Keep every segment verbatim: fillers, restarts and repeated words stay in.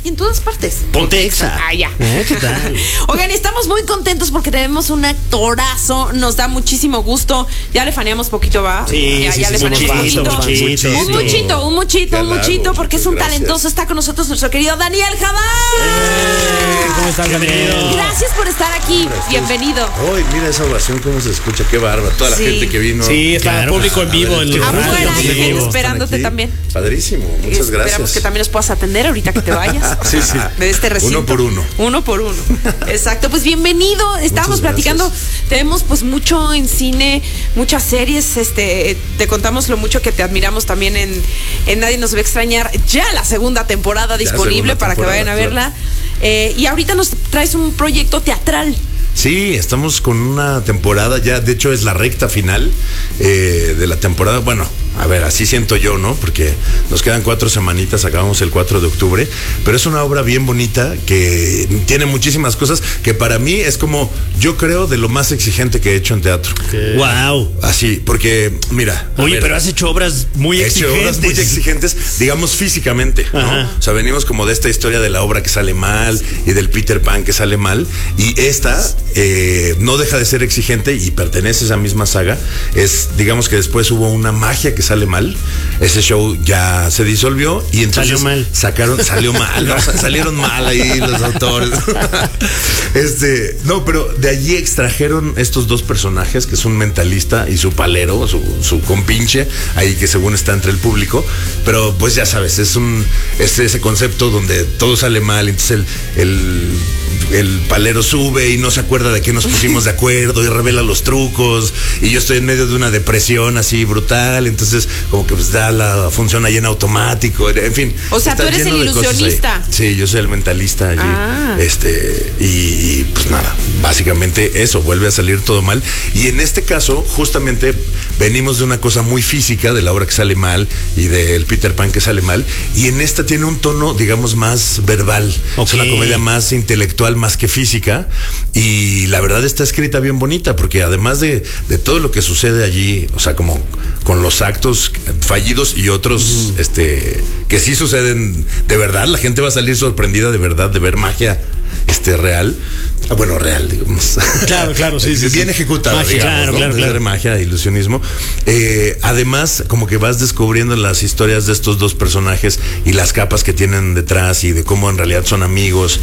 y en todas partes. Ponte Exa. Ah, ya. ¿Eh? ¿Qué tal? Oigan, estamos muy contentos porque tenemos un actorazo. Nos da muchísimo gusto. Ya le faneamos poquito, ¿va? Sí, ya, sí, ya sí, le faneamos muchito, poquito. muchito. Un muchito, un muchito, un muchito, porque es un gracias. talentoso. Está con nosotros nuestro querido Daniel Jabán. Eh, ¿Cómo estás, Daniel? Gracias por estar aquí. Gracias. Bienvenido. Hoy, mira esa ovación, cómo se escucha, qué bárbaro. Toda la Sí. gente que vino. Sí, está Claro. público en vivo. En Afuera, radio, Afuera hay en gente vivo. esperándote Están aquí. también. Padrísimo, muchas Esperamos gracias. que también nos puedas atender ahorita que te vayas. Sí, sí. De este recinto. Uno por uno. Uno por uno. Exacto. Pues bienvenido. Estábamos Muchas platicando. gracias. Tenemos pues mucho en cine, muchas series. Este, te contamos lo mucho que te admiramos también en, en Nadie Nos Va a Extrañar. Ya la segunda temporada Ya, disponible segunda para que temporada, vayan a claro. verla. Eh, y ahorita nos traes un proyecto teatral. Sí, estamos con una temporada ya, de hecho es la recta final eh, de la temporada. Bueno, a ver, así siento yo, ¿no? Porque nos quedan cuatro semanitas, acabamos el cuatro de octubre, pero es una obra bien bonita que tiene muchísimas cosas que para mí es como, yo creo, de lo más exigente que he hecho en teatro. Wow. Así, porque, mira. a Oye, ver, pero has hecho obras muy He hecho exigentes. obras muy exigentes, digamos físicamente, ¿no? Ajá. O sea, venimos como de esta historia de la obra que sale mal y del Peter Pan que sale mal, y esta eh, no deja de ser exigente y pertenece a esa misma saga. Es, digamos que después hubo una magia que sale mal, ese show ya se disolvió y entonces Salió mal. sacaron, salió mal, ¿no? Salieron mal ahí los autores. Este, no, pero de allí extrajeron estos dos personajes, que es un mentalista y su palero, su, su compinche, ahí que según está entre el público, pero pues ya sabes, es un, es ese concepto donde todo sale mal, entonces el, el, el palero sube y no se acuerda de que nos pusimos de acuerdo y revela los trucos, y yo estoy en medio de una depresión así brutal, entonces como que pues da la función ahí en automático, en fin. O sea, está tú eres lleno el de cosas ahí. ilusionista. Sí, yo soy el mentalista allí. Ah. Este, y, y, pues nada, básicamente eso, vuelve a salir todo mal. Y en este caso, justamente venimos de una cosa muy física, de la obra que sale mal y del Peter Pan que sale mal, y en esta tiene un tono, digamos, más verbal. Ok. Es una comedia más intelectual, más que física, y la verdad está escrita bien bonita, porque además de, de todo lo que sucede allí, o sea, como con los actos fallidos y otros, mm. este, que sí suceden de verdad, la gente va a salir sorprendida de verdad de ver magia este real. Ah, bueno, real, digamos. Claro, claro, sí, sí. Bien sí. ejecutada, Magia, digamos, claro, ¿no? claro, De claro. ser magia, ilusionismo. Eh, además, como que vas descubriendo las historias de estos dos personajes y las capas que tienen detrás y de cómo en realidad son amigos,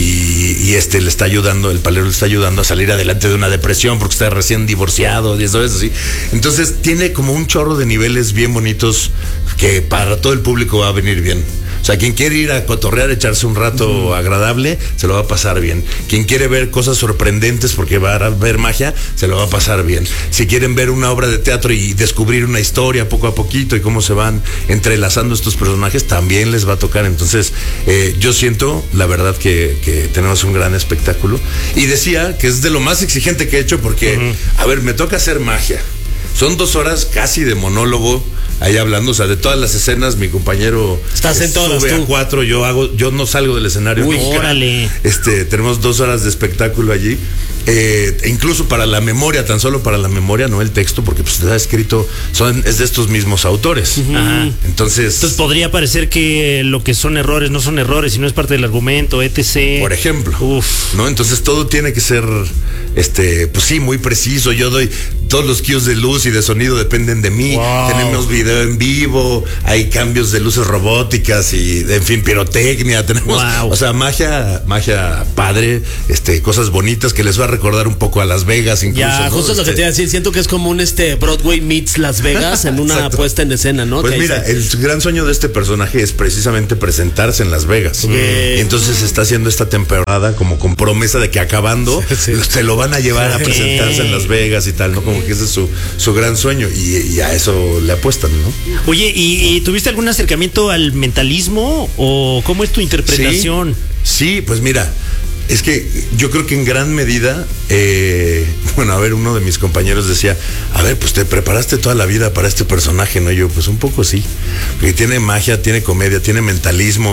y, y este le está ayudando, el palero le está ayudando a salir adelante de una depresión porque está recién divorciado y eso es así. Entonces tiene como un chorro de niveles bien bonitos que para todo el público va a venir bien. O sea, quien quiere ir a cotorrear, echarse un rato uh-huh. agradable, se lo va a pasar bien. Quien quiere ver cosas sorprendentes porque va a ver magia, se lo va a pasar bien. Si quieren ver una obra de teatro y descubrir una historia poco a poquito y cómo se van entrelazando estos personajes, también les va a tocar. Entonces, eh, yo siento, la verdad, que, que tenemos un gran espectáculo. Y decía que es de lo más exigente que he hecho porque, uh-huh. a ver, me toca hacer magia. Son dos horas casi de monólogo ahí hablando, o sea, de todas las escenas, mi compañero Estás en todas, sube tú. a cuatro, yo hago, yo no salgo del escenario. Uy, nunca. órale. Este, tenemos dos horas de espectáculo allí. Eh, incluso para la memoria, tan solo para la memoria, no el texto, porque pues está escrito, son, es de estos mismos autores. Uh-huh. Ajá. Entonces, Entonces podría parecer que lo que son errores no son errores, sino es parte del argumento, etcétera. por ejemplo, Uf. ¿no? Entonces todo tiene que ser, este, pues sí, muy preciso. Yo doy todos los cues de luz y de sonido dependen de mí. Wow. Tenemos video en vivo, hay cambios de luces robóticas y, en fin, pirotecnia. Tenemos, wow. o sea, magia, magia padre, este, cosas bonitas que les va a recordar un poco a Las Vegas, incluso. Ya, ¿no? justo es lo que Este, te iba a decir. Siento que es como un este Broadway meets Las Vegas en una Exacto. puesta en escena, ¿no? Pues Que mira, dice- el gran sueño de este personaje es precisamente presentarse en Las Vegas. Okay. Y entonces está haciendo esta temporada como con promesa de que acabando Sí, sí. se lo van a llevar a Sí. presentarse en Las Vegas y tal, ¿no? Como que ese es su, su gran sueño y, y a eso le apuestan, ¿no? Oye, ¿y, y tuviste algún acercamiento al mentalismo o cómo es tu interpretación? Sí, sí, pues mira, Es que yo creo que en gran medida, eh, bueno, a ver, uno de mis compañeros decía, a ver, pues te preparaste toda la vida para este personaje, ¿no? Y yo, pues un poco sí, porque tiene magia, tiene comedia, tiene mentalismo,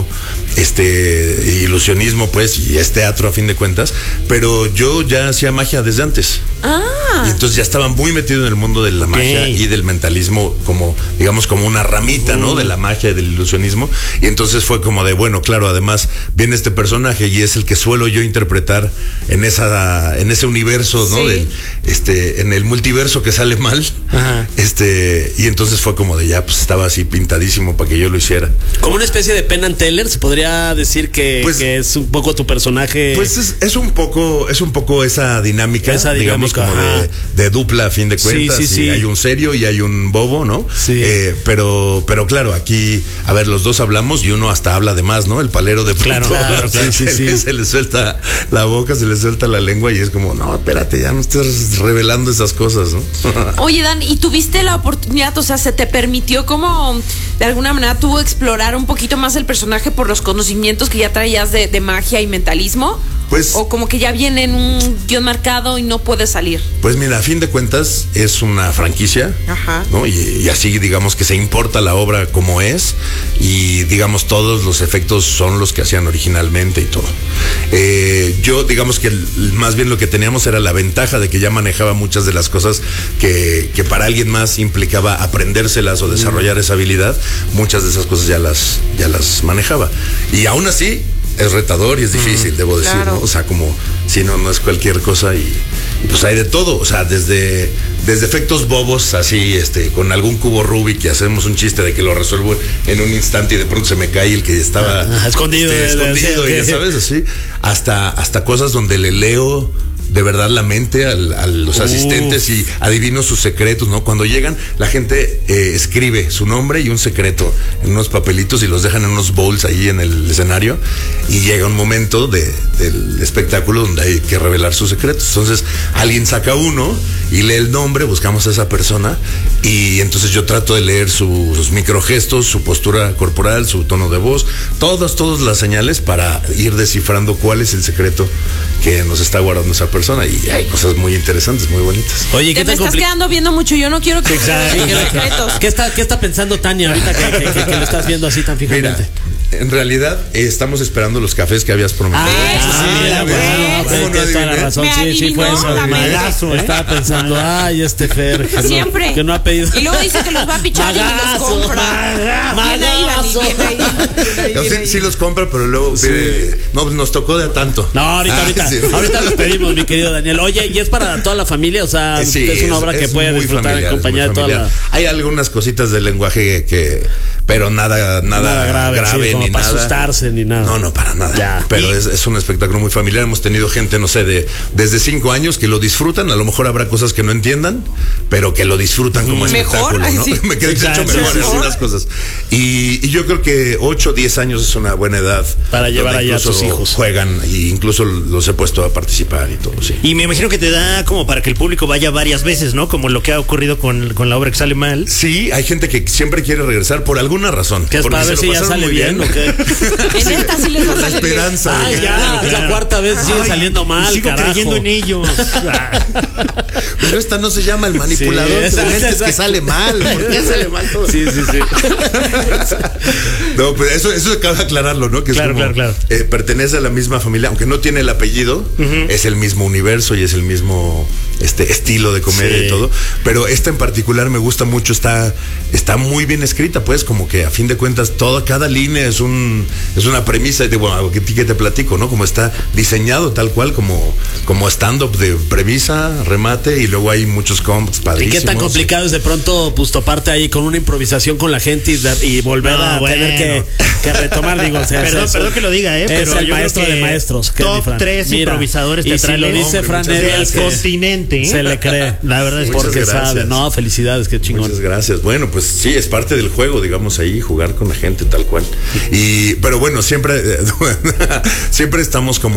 este, ilusionismo, pues, y es teatro a fin de cuentas, pero yo ya hacía magia desde antes. Ah. Y entonces ya estaba muy metido en el mundo de la Ok. magia y del mentalismo, como, digamos, como una ramita, ¿no? De la magia y del ilusionismo. Y entonces fue como de, bueno, claro, además viene este personaje y es el que suelo yo interpretar en esa, en ese universo, ¿no? Sí. Del, este, en el multiverso que sale mal. Ajá. Este, y entonces fue como de ya, pues estaba así pintadísimo para que yo lo hiciera. Como una especie de Penn and Teller, se podría decir que, Pues- que es un poco tu personaje. Pues es, es un poco, es un poco esa dinámica, Esa digamos, dinámica, como de, ajá. de dupla a fin de Sí, cuentas. sí, y sí. hay un serio y hay un bobo, ¿no? Sí. Eh, pero, pero claro, aquí, a ver, los dos hablamos y uno hasta habla de más, ¿no? El palero de Claro, pronto, claro, claro. se, Sí, sí, le- sí. se le suelta la boca, se le suelta la lengua y es como, no, espérate, ya no estés revelando esas cosas, ¿no? Oye, Dan, ¿y tuviste la oportunidad, o sea, se te permitió como de alguna manera tú explorar un poquito más el personaje por los conocimientos que ya traías de, de magia y mentalismo? Pues- O como que ya viene en un guión marcado y no puedes salir. Pues mira, a fin de cuentas es una franquicia, Ajá. ¿no? Y, y así digamos que se importa la obra como es y digamos todos los efectos son los que hacían originalmente y todo. Eh, yo digamos que el- más bien lo que teníamos era la ventaja de que ya manejaba muchas de las cosas que, que para alguien más implicaba aprendérselas o desarrollar esa habilidad, muchas de esas cosas ya las, ya las manejaba. Y aún así es retador y es difícil, debo decir, Claro. ¿no? O sea, como si no, no es cualquier cosa y, y pues hay de todo, o sea, desde, desde efectos bobos, así, este, con algún cubo Rubik que hacemos un chiste de que lo resuelvo en un instante y de pronto se me cae el que estaba Ah, escondido, este, de- de- escondido, sí, y ya ok. sabes, así, hasta, hasta cosas donde le leo de verdad la mente al- a los Uf. asistentes y adivino sus secretos, ¿no? Cuando llegan, la gente eh, escribe su nombre y un secreto en unos papelitos y los dejan en unos bowls ahí en el escenario y llega un momento de, del espectáculo donde hay que revelar sus secretos. Entonces, alguien saca uno y lee el nombre, buscamos a esa persona y entonces yo trato de leer su- sus microgestos, su postura corporal, su tono de voz, todas, todas las señales para ir descifrando cuál es el secreto que nos está guardando esa persona y hay cosas muy interesantes, muy bonitas. Oye, Te ¿qué me tan estás complicado? quedando viendo mucho, yo no quiero que Exacto. que secretos. ¿Qué está, ¿Qué está pensando Tania ahorita que, que, que, que lo estás viendo así tan Mira, fijamente? en realidad eh, estamos esperando los cafés que habías prometido. Ah, eso sí, mira, ¿ves? bueno, ¿Cómo no tienes toda la adiviné? razón, Me sí, sí, fue adivinó eso. la mente. Magazo, ¿eh? Estaba pensando, ay, este Fer, que no- Siempre. que no ha pedido. Y luego dice que los va a pichar y Magazo, los compra. magazo. Bien ahí, Dani, bien ahí, bien ahí, No, bien sí, ahí. sí los compra, pero luego pide, no, pues nos tocó de a tanto. No, ahorita, Ah, ahorita, sí. ahorita los pedimos, mi querido Daniel. Oye, ¿y es para toda la familia? O sea, Eh, sí, es una obra que es puede muy disfrutar familiar, en compañía es de muy toda la... familiar. Hay algunas cositas del lenguaje que, pero nada, nada, Nada grave, grave, sí, como ni para nada. asustarse ni nada. No, no, para nada. Ya. Pero Y- es, es un espectáculo muy familiar. Hemos tenido gente, no sé, de desde cinco años que lo disfrutan. A lo mejor habrá cosas que no entiendan, pero que lo disfrutan como Mejor, espectáculo, ay, ¿no? sí. Me quedé Exacto, hecho mejor sí, en sí. algunas cosas. Y, y yo creo que ocho o diez años es una buena edad Para llevar donde allá a incluso tus hijos. Juegan y incluso los he puesto a participar y todo, sí. Y me imagino que te da como para que el público vaya varias veces, ¿no? Como lo que ha ocurrido con, con la obra que sale mal. Sí, hay gente que siempre quiere regresar por alguna razón. ¿Qué es porque para se ver lo si ya pasaron sale muy bien, o qué? En esta sí les va a La salir bien. esperanza. Ay, de- ya, es la cuarta vez sigue Ay, saliendo mal, sigo carajo. creyendo en ellos. Ah. Pero esta no se llama el manipulador Sí, de exacto, mentes que exacto. sale mal. ¿Por qué sale mal todo? Sí, sí, sí. No, pero eso, eso acaba de aclararlo, ¿no? Que Claro, es como, claro, claro. eh, pertenece a la misma familia, aunque no tiene el apellido, es el mismo universo y es el mismo este estilo de comedia Sí. y todo. Pero esta en particular me gusta mucho, está, está muy bien escrita, pues, como que a fin de cuentas, toda, cada línea es un, es una premisa, y de, bueno, que, que te platico, ¿no? Como está diseñado tal cual, como, como stand-up de premisa, remate, y luego hay muchos comps ¿Y padrísimos. qué tan complicado es de pronto, pues, toparte ahí con una improvisación con la gente y, dar- y volver No, a bueno. tener que, que retomar? Digo, o sea, Perdón, es- perdón que lo diga, ¿eh? Es Pero el yo maestro creo que de maestros. ¿qué, top mi Fran? tres Mira, improvisadores y si teatrales lo dice Hombre, Fran muchas Evia, del que continente. se le cree. La verdad es Muchas Porque gracias. sabe. No, felicidades, qué chingón. Muchas gracias. Bueno, pues sí, es parte del juego, digamos, ahí, jugar con la gente tal cual. Y, pero bueno, siempre, siempre estamos como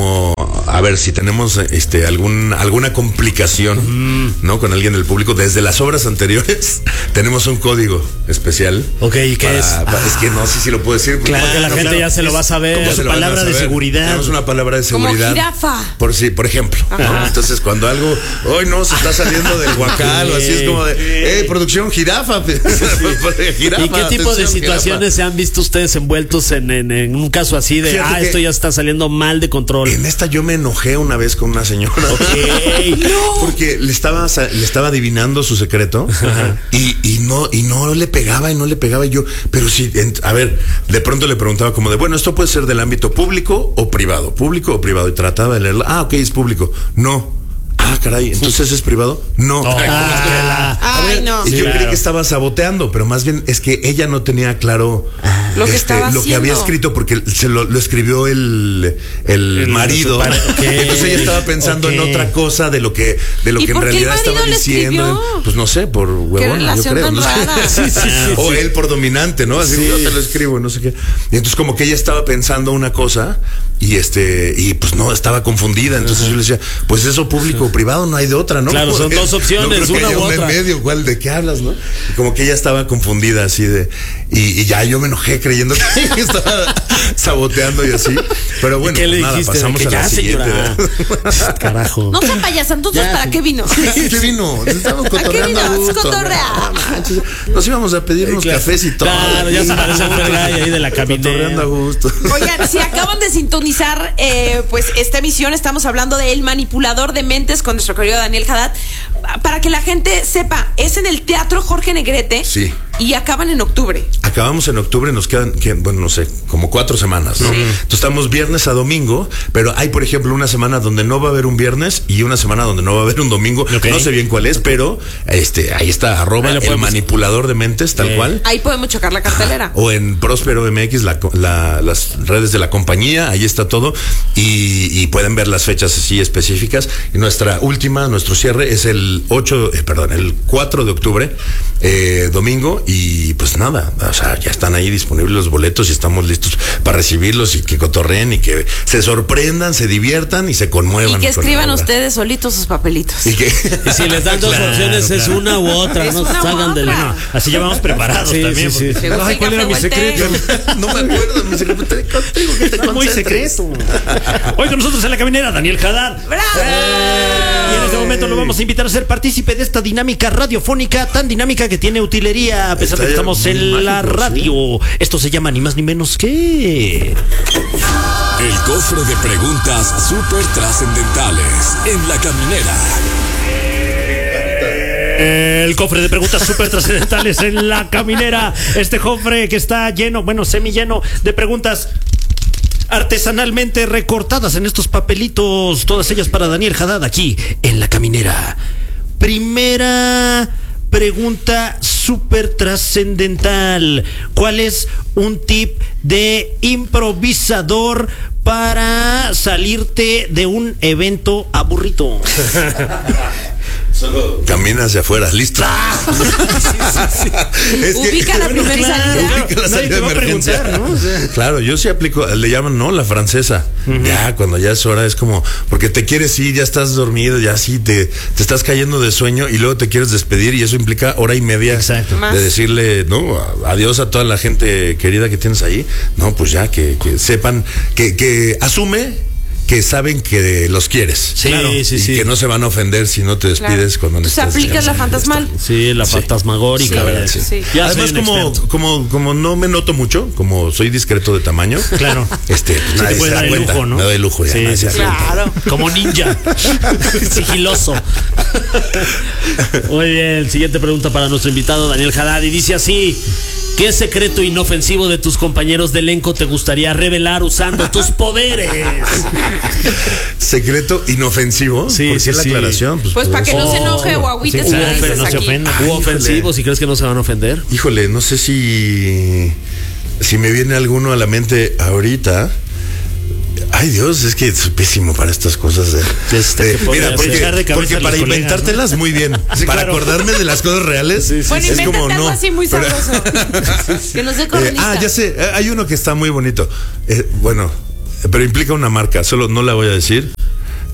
bueno, a ver si tenemos este algún alguna complicación, mm. ¿no? Con alguien del público. Desde las obras anteriores tenemos un código especial. Ok, ¿y qué para, es? Para, es que no sé si lo puedo decir. Claro, porque la gente claro, ya se lo va a saber. Como su palabra de seguridad. Tenemos una palabra de seguridad. Como jirafa. Por sí, por ejemplo. ¿no? Entonces, cuando algo, hoy no, se está saliendo del huacal o así, es como de, hey, producción, jirafa. jirafa ¿Y qué tipo de situaciones jirafa. se han visto ustedes envueltos en, en, en un caso así de, Fíjate ah, esto ya está saliendo mal de control? En esta yo me enojé una vez con una señora. Okay. no. Porque le estaba, le estaba adivinando su secreto y, y no y no le pegaba y no le pegaba y yo, pero sí, en, a ver, de pronto le preguntaba como de, bueno, esto puede ser del ámbito público o privado, público o privado, y trataba de leerla. Ah, ok, es público. No. Ah, caray, ¿entonces es privado? No. Oh, ah, a ver, no. Y Sí, yo claro. creí que estaba saboteando, pero más bien es que ella no tenía claro lo que este, estaba lo que había escrito, porque se lo, lo escribió el, el, el marido. Okay. Entonces ella estaba pensando okay. en otra cosa de lo que, de lo que en realidad estaba diciendo. Escribió? Pues no sé, por huevón, yo creo. ¿no? sí, sí, sí, o sí. él por dominante, ¿no? Así sí. yo te lo escribo, no sé qué. Y entonces como que ella estaba pensando una cosa y este y pues no, estaba confundida. Entonces uh-huh. yo le decía, pues eso público o privado, no hay de otra, ¿no? Claro, son dos opciones, no una u otra. En medio, ¿cuál, ¿de qué hablas, no? Y como que ella estaba confundida así de y, y ya yo me enojé creyendo que estaba saboteando y así. Pero bueno, ¿qué le nada, dijiste? pasamos que a ya, la siguiente. Carajo. No sea payasa, entonces Ya. ¿para qué vino? ¿Qué vino? Estamos cotorreando ¿A qué a vino? gusto. Cotorrea. No manches, nos íbamos a pedir unos Claro. cafés y todo. Claro, ya se parece al Fergay ahí de la Cotorreando a caminera. gusto. Oigan, si acaban de sintonizar eh, pues esta emisión, estamos hablando de El Manipulador de Mentes con nuestro querido Daniel Haddad. Para que la gente sepa, es en el Teatro Jorge Negrete. Sí. Y acaban en octubre. Acabamos en octubre, nos quedan, que, bueno, no sé, como cuatro semanas, ¿no? Sí. Entonces estamos viernes a domingo, pero hay, por ejemplo, una semana donde no va a haber un viernes y una semana donde no va a haber un domingo. Okay. No sé bien cuál es, pero este ahí está, arroba Ahí lo el podemos- manipulador de mentes, tal Sí. cual. Ahí podemos chocar la cartelera. O en Próspero M X, la, la, las redes de la compañía, ahí está todo. Y, y pueden ver las fechas así específicas. Y nuestra última, nuestro cierre es el ocho, eh, perdón, el cuatro de octubre, eh, domingo. Y pues nada, o sea, ya están ahí disponibles los boletos y estamos listos para recibirlos y que cotorreen y que se sorprendan, se diviertan y se conmuevan. Y que con la escriban obra. ustedes solitos sus papelitos. Y, que, Y si les dan dos Claro, opciones, es claro. una u otra. Es no una u salgan del. otra. Así ya vamos preparados Sí, también. sí, sí. porque- ¿Te gusta Ay, el ¿cuál era café mi o el té? secreto? no me acuerdo, mi secreto. Te digo que te Está muy concentres. secreto. Hoy con nosotros en la caminera, Daniel Haddad. ¡Bravo! Y en este momento lo vamos a invitar a ser partícipe de esta dinámica radiofónica, tan dinámica que tiene utilería, a pesar Está de que estamos muy en la mágico, radio. Esto se llama ni más ni menos que... El cofre de preguntas súper trascendentales en la caminera. El cofre de preguntas súper trascendentales en la caminera. Este cofre que está lleno, bueno, semi lleno de preguntas artesanalmente recortadas en estos papelitos, todas ellas para Daniel Haddad aquí en la caminera. Primera pregunta súper trascendental. ¿Cuál es un tip de improvisador para salirte de un evento aburrido? Solo camina hacia afuera, listo. Es que- Ubica la primera claro. salida. Ubica la Nadie salida te va de a emergencia. preguntar, ¿no? O sea. Claro, yo sí aplico, le llaman, ¿no? La francesa. Ya, cuando ya es hora, es como, porque te quieres ir, ya estás dormido, ya sí, te, te estás cayendo de sueño y luego te quieres despedir y eso implica hora y media Exacto. Más. de decirle, no, adiós a toda la gente querida que tienes ahí. No, pues ya, que, que sepan, que, que asume que saben que los quieres. Sí, Claro. sí, y sí. que no se van a ofender si no te despides Claro. cuando Entonces necesitas aplicas la descansar. fantasmal. Sí, la Sí. fantasmagórica. Sí, ¿verdad? sí. Sí. Ya Además, soy un como, experto. como, como no me noto mucho, como soy discreto de tamaño, Claro. este, pues Sí te nadie puedes se da dar el cuenta. lujo, ¿no? Me doy lujo ya. Sí, nadie sí, se sí. da cuenta. Claro. Como ninja. Sigiloso. Muy bien, siguiente pregunta para nuestro invitado Daniel Haddad. Y dice así: ¿qué secreto inofensivo de tus compañeros de elenco te gustaría revelar usando tus poderes? Secreto inofensivo. Sí, ¿Por qué sí, la sí. aclaración? Pues para que no se enoje o agüite Sí, si lo exacto, dices no se aquí. ofenda. ¿U Ay, ofensivos? ¿Y crees que no se van a ofender? Híjole, no sé si si me viene alguno a la mente ahorita. Ay, Dios, es que soy pésimo para estas cosas. de- Este, de- ¿qué podría mira, porque, dejar de cabeza porque a los para colegas, inventártelas muy bien. Sí, para claro. acordarme de las cosas reales. Sí, sí, Bueno, es invéntate como algo no. así muy Pero- sabroso. Que nos dé Eh, cornista. ah, ya sé, eh, hay uno que está muy bonito. Eh, bueno, pero implica una marca, solo no la voy a decir.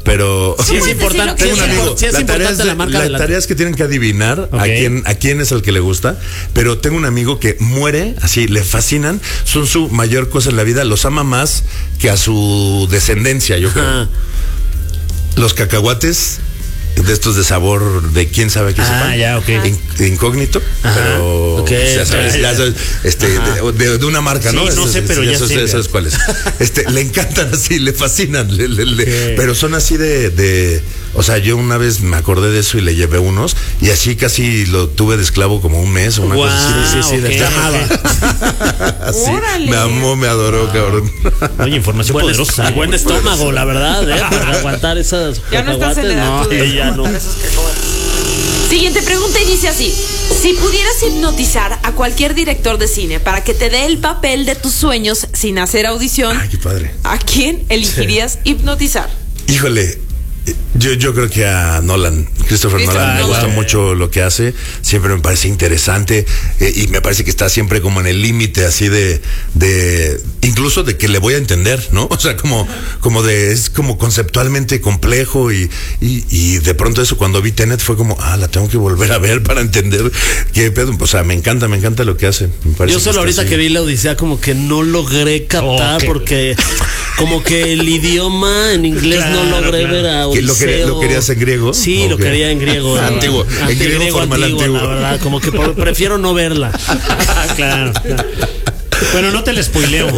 pero Sí, es importante. Tengo Sí, un es, amigo, impor- sí es la tarea, importante es de- la marca la de la tarea es que tienen que adivinar Ok. a quién a quién es el que le gusta, pero tengo un amigo que muere, así le fascinan, son su mayor cosa en la vida, los ama más que a su descendencia, yo creo. Ajá. Los cacahuates de estos de sabor de quién sabe qué Ah, sepan. ya, ok. In- incógnito, Ajá. pero Ok, ya sabes, ya, ya ya. sabes, este, de, de- de una marca, Sí, ¿no? no sé, pero ya sabes, sé. sabes cuáles. Este, le encantan así, le fascinan, le- le- le- Ok. pero son así de, de, o sea, yo una vez me acordé de eso y le llevé unos y así casi lo tuve de esclavo como un mes o una Guau, cosa así. sí, sí, ok, les llamaba. Así, Órale. me amó, me adoró, cabrón. Oye, información Buen, est- poderosa. y buen estómago, la verdad, ¿eh? Para aguantar esas Ya no estás en cacahuates, edad no, tú de- eh, ya no. para esos cacahuates. Siguiente pregunta y dice así: si pudieras hipnotizar a cualquier director de cine para que te dé el papel de tus sueños sin hacer audición, Ay, qué padre. ¿a quién elegirías hipnotizar? Híjole, yo, yo creo que a Nolan, Christopher Christopher Nolan, me Nolan. gusta mucho lo que hace, siempre me parece interesante eh, y me parece que está siempre como en el límite así de, de, incluso de que le voy a entender, ¿no? O sea, como, como de, es como conceptualmente complejo y, y, y de pronto eso cuando vi Tenet fue como, ah, la tengo que volver a ver para entender qué pedo. O sea, me encanta, me encanta lo que hace. Me parece Yo solo está ahorita así. que vi la Odisea como que no logré captar Oh, qué- porque como que el idioma en inglés Claro, no logré claro. ver a ¿Que lo quería- Odiseo. lo querías en griego? Sí, ¿O lo qué? quería en griego. la Antiguo, verdad. en griego formal antiguo. La verdad, como que por- prefiero no verla. Claro, claro. Bueno, no te la spoileo.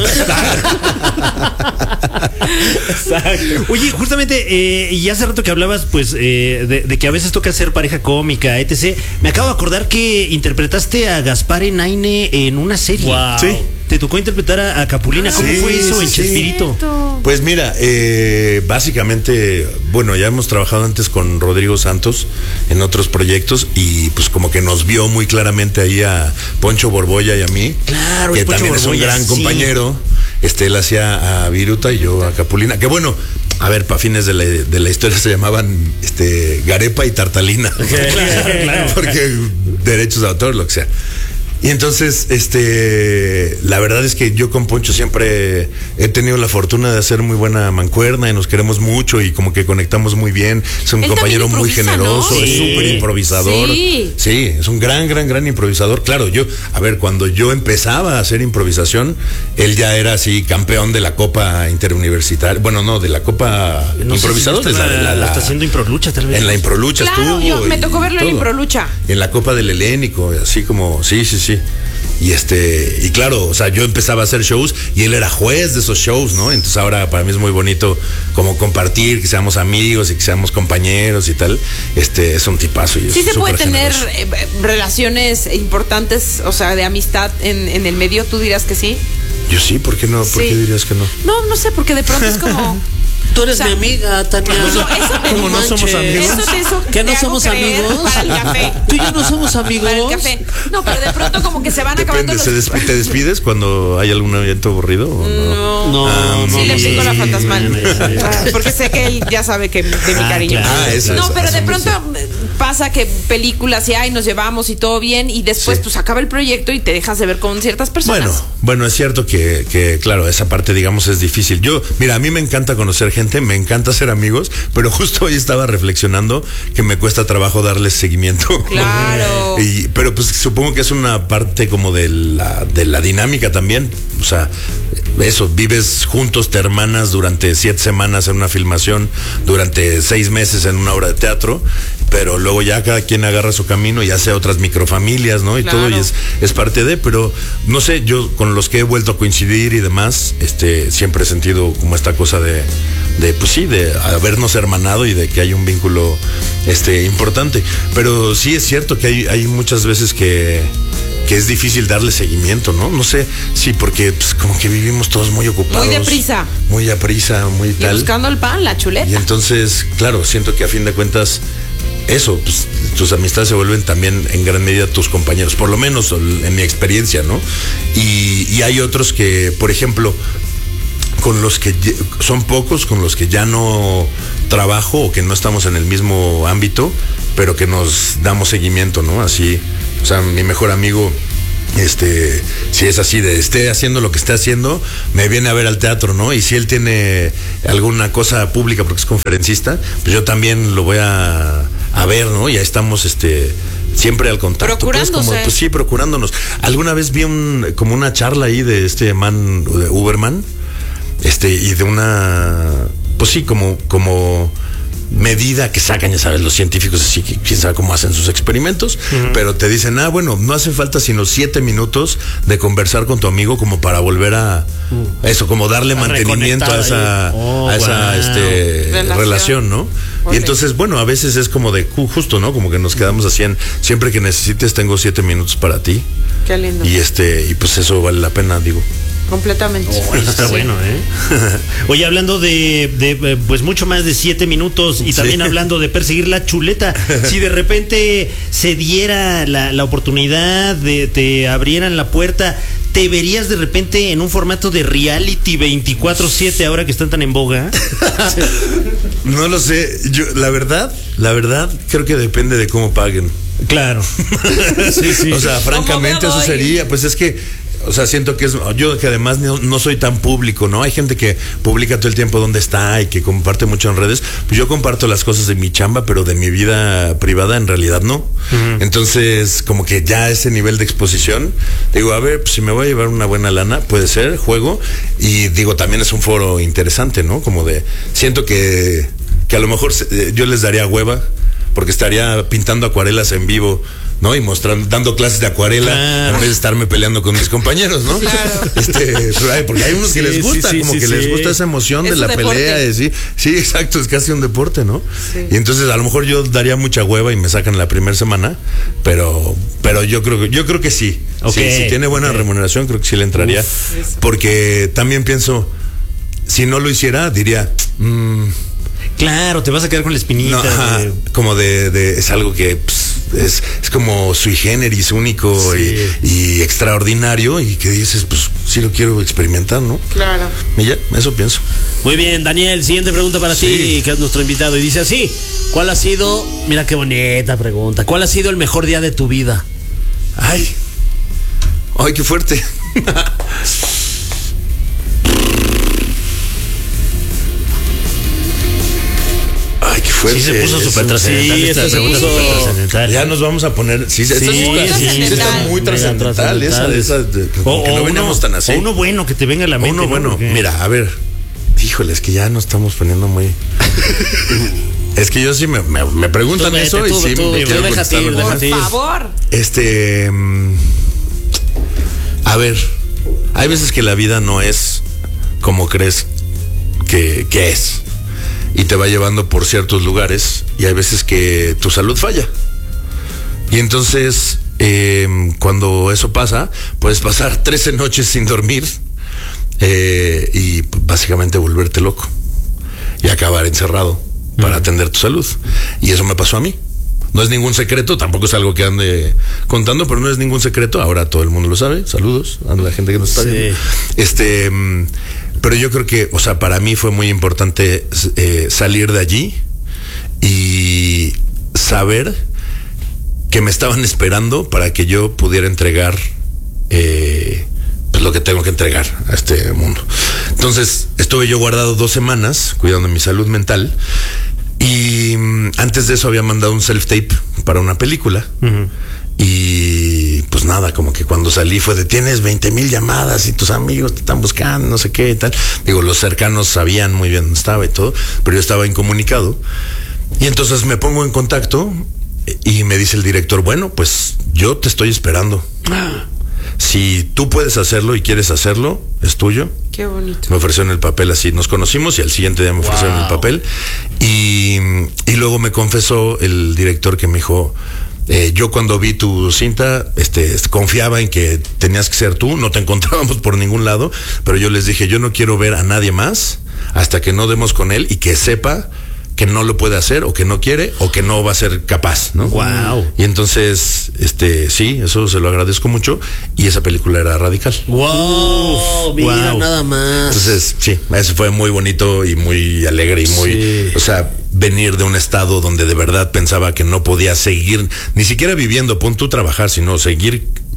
Oye, justamente, eh, y hace rato que hablabas, pues, eh, de, de que a veces toca ser pareja cómica, etcétera. Me acabo de acordar que interpretaste a Gaspar Enaine en una serie. Wow. Sí. Te tocó interpretar a, a Capulina. ¿Cómo Sí, fue eso sí, en sí. Chespirito? Pues mira, eh, básicamente, bueno, ya hemos trabajado antes con Rodrigo Santos en otros proyectos y pues como que nos vio muy claramente ahí a Poncho Borbolla y a mí, Claro, que el Poncho también es un Borbolla, gran sí. compañero. Este, él hacía a Viruta y yo a Capulina, que bueno, a ver, para fines de la, de la historia se llamaban este, Garepa y Tartalina, Claro, claro. porque derechos de autor, lo que sea. Y entonces, este, la verdad es que yo con Poncho siempre he tenido la fortuna de hacer muy buena mancuerna y nos queremos mucho y como que conectamos muy bien. Es un Él compañero también muy improvisa, generoso, ¿no? es Sí. súper improvisador. Sí. Sí, es un gran, gran, gran improvisador. Claro, yo, a ver, cuando yo empezaba a hacer improvisación, él ya era así campeón de la Copa Interuniversitaria. Bueno, no, de la Copa No sé si Improvisadores. está, la- la- la- está haciendo improlucha, tal vez. en la Improlucha Claro, estuvo. yo- me y tocó verlo en todo. Improlucha. En la Copa del Helénico, así como, sí, sí, sí. Y este, y claro, o sea, yo empezaba a hacer shows y él era juez de esos shows, ¿no? Entonces ahora para mí es muy bonito como compartir, que seamos amigos y que seamos compañeros y tal. Este, es un tipazo. Y Sí es se puede súper tener generoso. eh, relaciones importantes, o sea, de amistad en, en el medio, ¿tú dirás que sí? Yo sí, ¿por qué no? ¿Por Sí. qué dirías que no? No, no sé, porque de pronto es como... Tú eres O sea, mi amiga, Tania. no, eso te- ¿Cómo no somos manches. amigos? Eso te- eso ¿Que te no hago somos creer amigos? para el café. Tú y yo no somos amigos. Para el café. No, pero de pronto como que se van acabando Depende, los... ¿se desp- ¿te despides cuando hay algún evento aburrido o no? No, No, Ah, no, sí le no, aplico sí, la sí. fantasmal. ya, ya, ya. Porque sé que él ya sabe que de mi Ah, cariño. claro. Ah, eso, No, eso, pero eso de me pronto dice. eh, pasa que películas y ay, nos llevamos y todo bien y después Sí. pues acaba el proyecto y te dejas de ver con ciertas personas. Bueno, bueno, es cierto que, que, claro, esa parte, digamos, es difícil. Yo, mira, a mí me encanta conocer gente, me encanta ser amigos, pero justo hoy estaba reflexionando que me cuesta trabajo darles seguimiento. Claro. Y, pero pues supongo que es una parte como de la, de la dinámica también. O sea, eso, vives juntos, te hermanas durante siete semanas en una filmación, durante seis meses en una obra de teatro, pero luego ya cada quien agarra su camino y hace otras microfamilias, ¿no? Y Claro. todo, y es, es parte de, pero no sé, yo con los que he vuelto a coincidir y demás, este, siempre he sentido como esta cosa de, de pues sí, de habernos hermanado y de que hay un vínculo, este, importante. Pero sí es cierto que hay, hay muchas veces que, que es difícil darle seguimiento, ¿no? No sé, sí, porque pues, como que vivimos todos muy ocupados. Muy deprisa. Muy aprisa, muy Y tal. buscando el pan, la Y chuleta. entonces, claro, siento que a fin de cuentas, eso, pues, tus amistades se vuelven también en gran medida tus compañeros, por lo menos en mi experiencia, ¿no? Y, y hay otros que, por ejemplo, con los que ye- son pocos, con los que ya no trabajo o que no estamos en el mismo ámbito, pero que nos damos seguimiento, ¿no? Así, o sea, mi mejor amigo Este, si es así de esté haciendo lo que esté haciendo, me viene a ver al teatro, ¿no? Y si él tiene alguna cosa pública porque es conferencista, pues yo también lo voy a, a ver, ¿no? Y ahí estamos, este, siempre al contacto. Procurándose. Pues, como, pues sí, procurándonos. Alguna vez vi un, como una charla ahí de este man, de Uberman, este, y de una, pues sí, como, como medida que sacan, ya sabes, los científicos, así que quién sabe cómo hacen sus experimentos, uh-huh. pero te dicen, ah, bueno, no hace falta sino siete minutos de conversar con tu amigo como para volver a uh. eso, como darle a mantenimiento a esa, oh, a esa wow. este, relación. relación, ¿no? Okay. Y entonces, bueno, a veces es como de justo, ¿no? Como que nos quedamos así en, siempre que necesites tengo siete minutos para ti. Qué lindo. Y este, y pues eso vale la pena, digo. Completamente. Oh, eso está sí. bueno, ¿eh? Oye, hablando de, de, pues mucho más de siete minutos y también sí. hablando de perseguir la chuleta, si de repente se diera la, la oportunidad de te abrieran la puerta, ¿te verías de repente en un formato de reality veinticuatro siete ahora que están tan en boga? No lo sé. Yo, la verdad, la verdad, creo que depende de cómo paguen. Claro. sí, sí. O sea, francamente, eso sería, pues es que. O sea, siento que es, yo que además no, no soy tan público, ¿no? Hay gente que publica todo el tiempo dónde está y que comparte mucho en redes. Pues yo comparto las cosas de mi chamba, pero de mi vida privada en realidad no. Uh-huh. Entonces, como que ya ese nivel de exposición, digo, a ver, pues si me voy a llevar una buena lana, puede ser, juego. Y digo, también es un foro interesante, ¿no? Como de, siento que, que a lo mejor yo les daría hueva, porque estaría pintando acuarelas en vivo, ¿no? Y mostrando, dando clases de acuarela, claro. en vez de estarme peleando con mis compañeros, ¿no? Claro. Este, porque hay unos sí, que les gusta, sí, sí, como sí, que sí. les gusta esa emoción es de la deporte. pelea, de, sí, sí, exacto, es casi un deporte, ¿no? Sí. Y entonces a lo mejor yo daría mucha hueva y me sacan la primera semana, pero, pero yo creo que, yo creo que sí. Okay. sí si tiene buena okay. remuneración, creo que sí le entraría. Uf, porque también pienso, si no lo hiciera, diría, mmm, claro, te vas a quedar con la espinita. No, ajá, de... Como de, de, es algo que pues, es, es como sui generis, único sí. y, y extraordinario, y que dices, pues sí lo quiero experimentar, ¿no? Claro. Y ya, eso pienso. Muy bien, Daniel, siguiente pregunta para sí. ti, que es nuestro invitado, y dice así, ¿cuál ha sido, mira qué bonita pregunta, ¿cuál ha sido el mejor día de tu vida? Ay, ay, qué fuerte. Sí, se puso súper trascendental. Sí, esta se puso súper trascendental. Ya nos vamos a poner. Sí, sí, sí, sí, está muy trascendental. Esa, esa, o, que o no veníamos uno, tan así. O uno bueno que te venga a la mente. Uno bueno. ¿No? Mira, a ver. Híjole, es que ya nos estamos poniendo muy. Es que yo sí me, me, me preguntan vete, eso tú, y sí tú, me quiero contestar. Por favor. Este. A ver, hay veces que la vida no es como crees que, que es. Y te va llevando por ciertos lugares, y hay veces que tu salud falla. Y entonces, eh, cuando eso pasa, puedes pasar trece noches sin dormir eh, y básicamente volverte loco y acabar encerrado para mm. atender tu salud. Y eso me pasó a mí. No es ningún secreto, tampoco es algo que ande contando, pero no es ningún secreto. Ahora todo el mundo lo sabe. Saludos a la gente que nos está sí. viendo. Este... Pero yo creo que, o sea, para mí fue muy importante eh, salir de allí y saber que me estaban esperando para que yo pudiera entregar eh, pues lo que tengo que entregar a este mundo. Entonces, estuve yo guardado dos semanas cuidando mi salud mental, y um, antes de eso había mandado un self-tape para una película. Uh-huh. Y pues nada, como que cuando salí fue de tienes veinte mil llamadas y tus amigos te están buscando, no sé qué y tal. Digo, los cercanos sabían muy bien dónde estaba y todo, pero yo estaba incomunicado. Y entonces me pongo en contacto y me dice el director, bueno, pues yo te estoy esperando. Si tú puedes hacerlo y quieres hacerlo, es tuyo. Qué bonito. Me ofrecieron el papel así, nos conocimos y al siguiente día me ofrecieron wow. el papel. Y, y luego me confesó el director que me dijo, Eh, yo cuando vi tu cinta, este, confiaba en que tenías que ser tú, no te encontrábamos por ningún lado, pero yo les dije, yo no quiero ver a nadie más hasta que no demos con él y que sepa que no lo puede hacer, o que no quiere, o que no va a ser capaz, ¿no? Wow. Y entonces, este, sí, eso se lo agradezco mucho, y esa película era Radical. Wow, mira, wow. nada más. Entonces, sí, eso fue muy bonito y muy alegre y muy, sí. o sea, venir de un estado donde de verdad pensaba que no podía seguir, ni siquiera viviendo, pon tú trabajar, sino seguir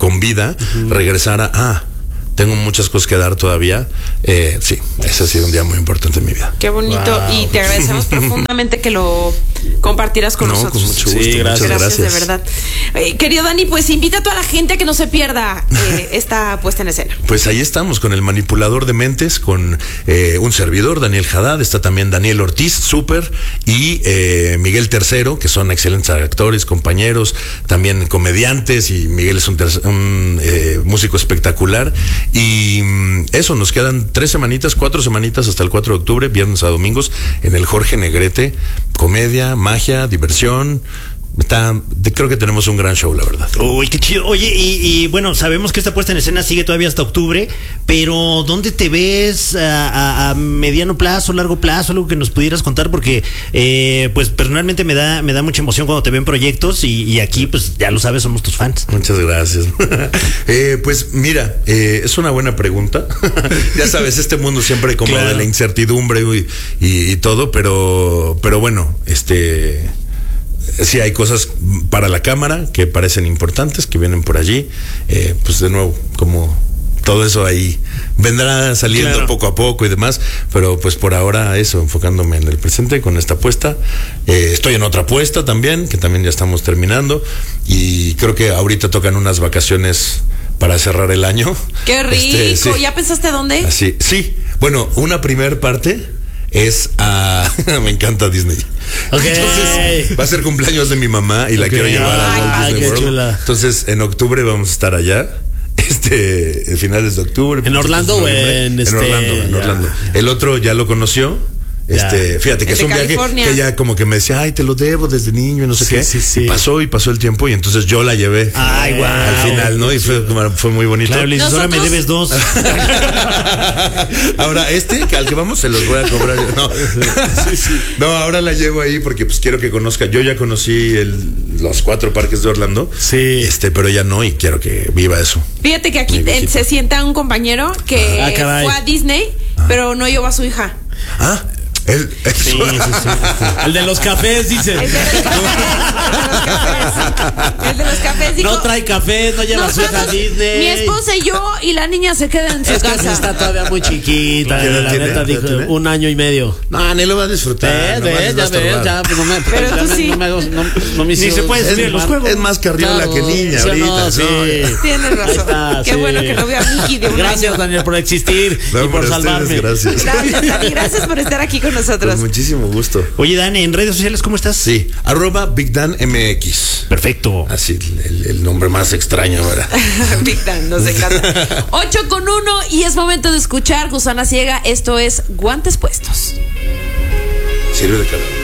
con vida, uh-huh. regresara a... Tengo muchas cosas que dar todavía. Eh, sí, ese ha sido un día muy importante en mi vida. Qué bonito. Wow. Y te agradecemos profundamente que lo compartieras con no, nosotros. Con mucho gusto. Sí, gracias. Gracias, gracias, de verdad. Eh, querido Dani, pues invita a toda la gente a que no se pierda eh, esta puesta en escena. Pues ahí estamos con el manipulador de mentes, con eh, un servidor, Daniel Haddad. Está también Daniel Ortiz, súper, y eh, Miguel Tercero, que son excelentes actores, compañeros, también comediantes, y Miguel es un, ter- un eh, músico espectacular. Y eso, nos quedan tres semanitas, cuatro semanitas hasta el cuatro de octubre, viernes a domingos, en el Jorge Negrete. Comedia, magia, diversión. Está, creo que tenemos un gran show, la verdad. Uy, qué chido. Oye, y, y bueno, sabemos que esta puesta en escena sigue todavía hasta octubre, pero ¿dónde te ves a, a, a mediano plazo, largo plazo? Algo que nos pudieras contar, porque eh, pues personalmente me da me da mucha emoción cuando te ven proyectos, y, y aquí, pues ya lo sabes, somos tus fans. Muchas gracias. eh, pues mira, eh, es una buena pregunta. Ya sabes, este mundo siempre como claro. de la incertidumbre y, y, y todo, pero, pero bueno, este... sí hay cosas para la cámara que parecen importantes, que vienen por allí. Eh, pues de nuevo, como todo eso ahí vendrá saliendo claro. poco a poco y demás, pero pues por ahora eso, enfocándome en el presente con esta apuesta. Eh, estoy en otra apuesta también, que también ya estamos terminando, y creo que ahorita tocan unas vacaciones para cerrar el año. ¡Qué rico! Este, sí. ¿Ya pensaste dónde? Así, sí. Bueno, una primer parte es a... me encanta Disney. Okay. Entonces, va a ser cumpleaños de mi mamá y la okay. quiero llevar a Walt Ay, Disney World. Chula. Entonces, en octubre vamos a estar allá. Este, finales de octubre. ¿En Orlando o en, en este, Orlando? En Orlando. El otro ya lo conoció. Este, fíjate que es, es un viaje que ella como que me decía, ay, te lo debo desde niño y no sé sí, qué. Sí, sí. Y pasó y pasó el tiempo, y entonces yo la llevé. Ay, wow. Al final, ¿no? Y fue, fue muy bonito. Claro, Nosotros... ahora me debes dos. Ahora, este, que al que vamos se los voy a cobrar yo. No. Sí, sí. No, ahora la llevo ahí porque pues quiero que conozca. Yo ya conocí el, los cuatro parques de Orlando. Sí. Este, pero ella no, y quiero que viva eso. Fíjate que aquí te, se sienta un compañero que ah, fue a Disney, ah. pero no llevó a su hija. Ah. El, el, sí, sí, sí, sí. El de los cafés, dice. El de los cafés. El de los cafés. Dijo, no trae café, no lleva su hija a Disney. Mi esposa y yo y la niña se quedan en su es casa. Que está todavía muy chiquita. La tiene, neta dijo tiene? un año y medio. No, ni lo va a disfrutar. Ve, ve, ya ves, ya, pues no me. Pero tú me, sí. No, me, no, no me Ni se puede subir en los juegos. Es más carriola claro, que niña sí, ahorita. No, sí. No. Tienes razón. Está, Qué sí. bueno que no vea a Mickey de un Gracias, año. Daniel, por existir no, y por salvarme. Gracias. Gracias, Dani. Gracias por estar aquí con nosotros. Pues muchísimo gusto. Oye, Dani, en redes sociales, ¿cómo estás? Sí, arroba Big Dan M X. Perfecto. Así, el, el nombre más extraño ahora. Big Dan, nos encanta. Ocho con uno y es momento de escuchar Gusana Ciega. Esto es Guantes Puestos. Sirve de calor.